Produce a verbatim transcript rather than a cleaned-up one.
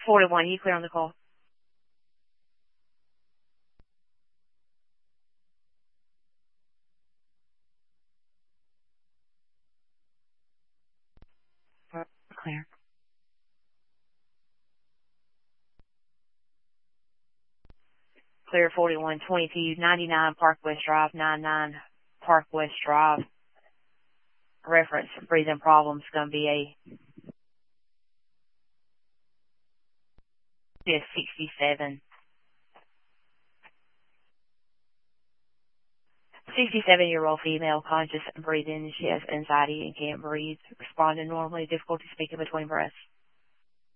forty-one, you clear on the call. Clear. Clear forty-one twenty-two ninety-nine Park West Drive, ninety-nine Park West Drive. Reference breathing problems going to be a yes, sixty-seven. sixty-seven-year-old female, conscious and breathing. She has anxiety and can't breathe. Responding normally, difficulty speaking between breaths.